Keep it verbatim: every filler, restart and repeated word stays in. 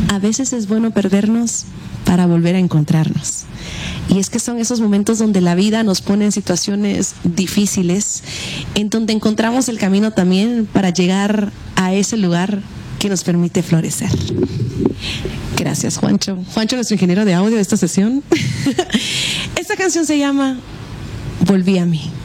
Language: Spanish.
a veces es bueno perdernos para volver a encontrarnos. Y es que son esos momentos donde la vida nos pone en situaciones difíciles, en donde encontramos el camino también para llegar a ese lugar que nos permite florecer. Gracias, Juancho. Juancho, nuestro ingeniero de audio de esta sesión. Esta canción se llama Volví a mí.